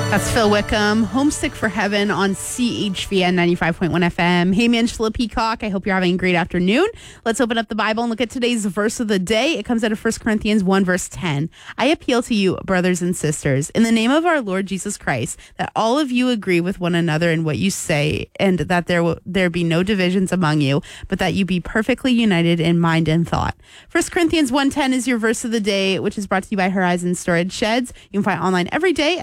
That's Phil Wickham, Homesick for Heaven on CHVN 95.1 FM. Hey, Angela Peacock. I hope you're having a great afternoon. Let's open up the Bible and look at today's verse of the day. It comes out of 1 Corinthians 1, verse 10. I appeal to you, brothers and sisters, in the name of our Lord Jesus Christ, that all of you agree with one another in what you say, and that there be no divisions among you, but that you be perfectly united in mind and thought. 1 Corinthians 1:10 is your verse of the day, which is brought to you by Horizon Storage Sheds. You can find it online every day